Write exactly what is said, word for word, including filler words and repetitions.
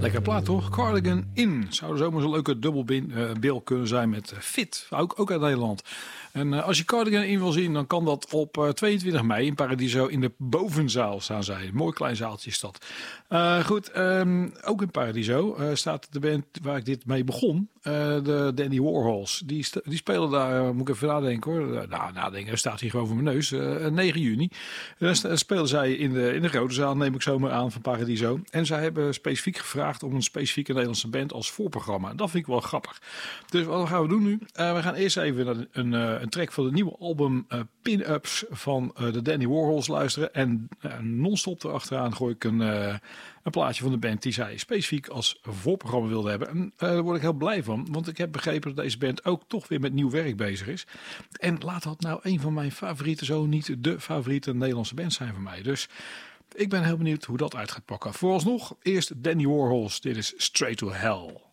Lekker plaat toch? Cardigan In. Zou zomaar zo'n leuke dubbelbil kunnen zijn met Fit. Ook, ook uit Nederland. En uh, als je Cardigan In wil zien, dan kan dat op uh, tweeëntwintig mei in Paradiso in de bovenzaal staan zij. Een mooi klein zaaltje is dat. Uh, goed, um, ook in Paradiso uh, staat de band waar ik dit mee begon. Uh, de Dandy Warhols. Die, st- die spelen daar, uh, moet ik even nadenken hoor. Uh, nou, nadenken, staat hier gewoon voor mijn neus. Uh, negen juni. Dan uh, spelen zij in de, in de grote zaal, neem ik zomaar aan, van Paradiso. En zij hebben specifiek gevraagd om een specifieke Nederlandse band als voorprogramma. Dat vind ik wel grappig. Dus wat gaan we doen nu? Uh, we gaan eerst even naar een, een, een track van het nieuwe album uh, Pin-Ups van uh, de Dandy Warhols luisteren. En uh, non-stop erachteraan gooi ik een, uh, een plaatje van de band die zij specifiek als voorprogramma wilden hebben. En uh, daar word ik heel blij van, want ik heb begrepen dat deze band ook toch weer met nieuw werk bezig is. En laat dat nou een van mijn favoriete, zo niet de favoriete Nederlandse band zijn van mij. Dus ik ben heel benieuwd hoe dat uit gaat pakken. Vooralsnog, eerst Dandy Warhols. Dit is Straight to Hell.